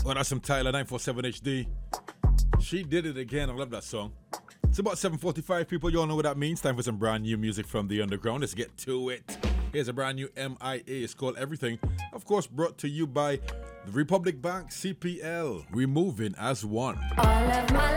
Oh, that's some Tyler 947 HD. She did it again. I love that song. It's about 7:45, people. You all know what that means. Time for some brand new music from the underground. Let's get to it. Here's a brand new MIA. It's called Everything. Of course, brought to you by the Republic Bank CPL. We're moving as one. All of my